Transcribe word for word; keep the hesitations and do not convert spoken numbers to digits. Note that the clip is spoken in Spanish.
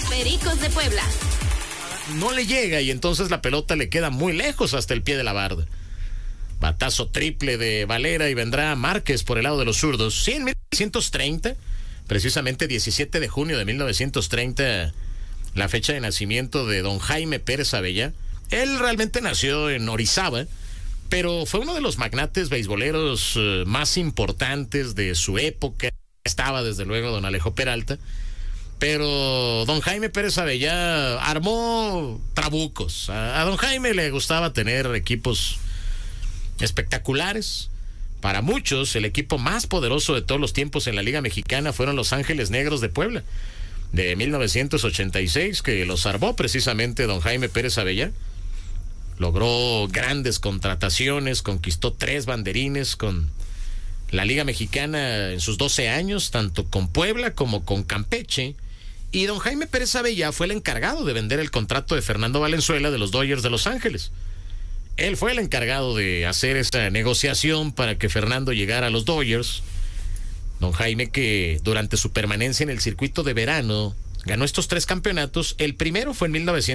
Pericos de Puebla. No le llega y entonces la pelota le queda muy lejos hasta el pie de la barda. Batazo triple de Valera y vendrá Márquez por el lado de los zurdos. Sí, en mil novecientos treinta, precisamente diecisiete de junio de mil novecientos treinta, la fecha de nacimiento de don Jaime Pérez Avellá. Él realmente nació en Orizaba, pero fue uno de los magnates beisboleros eh, más importantes de su época. Estaba desde luego don Alejo Peralta, pero don Jaime Pérez Avellá armó trabucos. A, a don Jaime le gustaba tener equipos espectaculares. Para muchos, el equipo más poderoso de todos los tiempos en la Liga Mexicana fueron los Ángeles Negros de Puebla, de mil novecientos ochenta y seis, que los armó precisamente don Jaime Pérez Avellá. Logró grandes contrataciones, conquistó tres banderines con la Liga Mexicana en sus doce años, tanto con Puebla como con Campeche. Y don Jaime Pérez Avellá fue el encargado de vender el contrato de Fernando Valenzuela de los Dodgers de Los Ángeles. Él fue el encargado de hacer esa negociación para que Fernando llegara a los Dodgers. Don Jaime, que durante su permanencia en el circuito de verano ganó estos tres campeonatos. El primero fue en mil novecientos